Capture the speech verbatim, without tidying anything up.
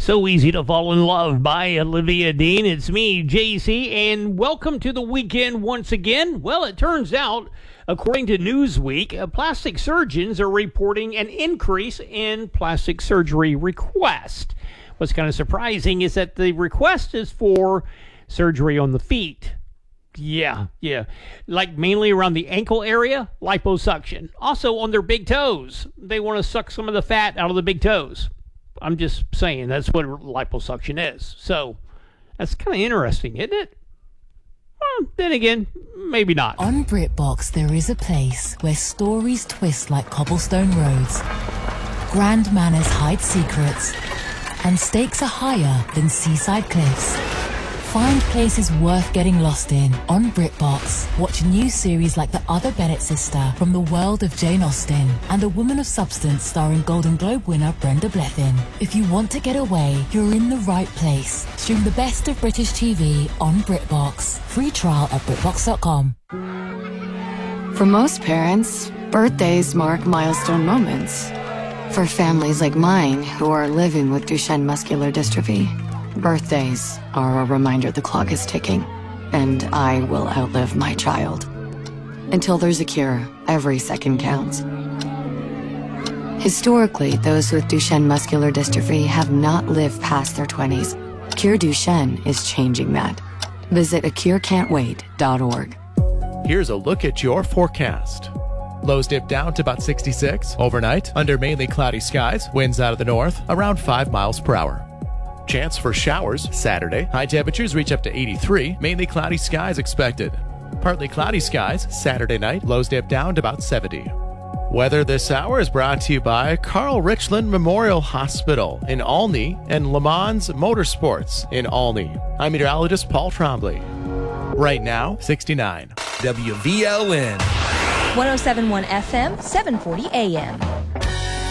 So Easy to Fall in Love by Olivia Dean. It's me, J C, and welcome to the weekend once again. Well, it turns out, according to Newsweek, uh, plastic surgeons are reporting an increase in plastic surgery requests. What's kind of surprising is that the request is for surgery on the feet. Yeah, yeah. Like mainly around the ankle area, liposuction. Also on their big toes. They want to suck some of the fat out of the big toes. I'm just saying that's what liposuction is. So that's kind of interesting, isn't it? Well, then again, maybe not. On BritBox, there is a place where stories twist like cobblestone roads, grand manners hide secrets, and stakes are higher than seaside cliffs. Find places worth getting lost in on BritBox. Watch new series like The Other Bennett Sister from the world of Jane Austen and A Woman of Substance starring Golden Globe winner Brenda Blethyn. If you want to get away, you're in the right place. Stream the best of British T V on BritBox. Free trial at BritBox dot com. For most parents, birthdays mark milestone moments. For families like mine who are living with Duchenne muscular dystrophy, birthdays are a reminder the clock is ticking, and I will outlive my child. Until there's a cure, every second counts. Historically, those with Duchenne muscular dystrophy have not lived past their twenties. Cure Duchenne is changing that. Visit a cure can't wait dot org. Here's a look at your forecast. Lows dip down to about sixty-six. Overnight, under mainly cloudy skies, winds out of the north, around five miles per hour. Chance for showers Saturday. High temperatures reach up to eighty-three. Mainly cloudy skies expected. Partly cloudy skies Saturday night. Lows dip down to about seventy. Weather this hour is brought to you by Carl Richland Memorial Hospital in Olney and Le Mans Motorsports in Olney. I'm meteorologist Paul Trombley. Right now, sixty-nine. W V L N one oh seven point one F M, seven forty A M.